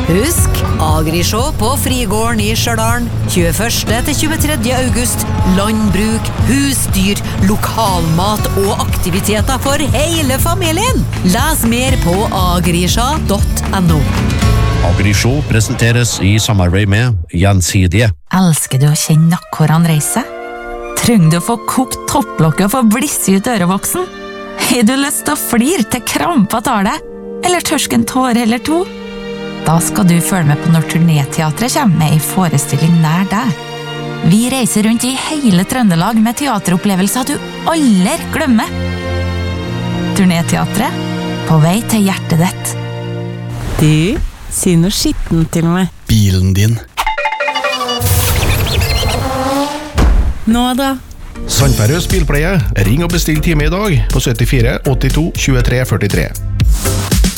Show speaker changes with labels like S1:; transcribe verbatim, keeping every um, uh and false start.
S1: Husk, Agrishow på Frigården i Stjørdalen, tjueførste til tjuetredje august. Landbruk, husdyr, lokalmat og aktiviteter for hele familien. Les mer på agrishow punktum no.
S2: Agrishow presenteres i samarbeid med Gjensidige.
S3: Elsker du å kjenne nakkhårene reise? Trenger du å få kokt topplokket og få blisse ut ørevoksen? Har du lyst til å flire til krampa tar det? Eller tørske en tår eller to? Da skal du følge med på når Turnéteatret kommer med en forestilling nær deg. Vi reiser rundt i hele Trøndelag med teateropplevelser du aldri glemmer. Turnéteatret, på vei til hjertet ditt.
S4: Du, si noe skitten til meg.
S5: Bilen din.
S4: Nå da?
S6: Sandferøs bilpleie. Ring og bestill time i dag på syttifire åttito tjuetre førtitre.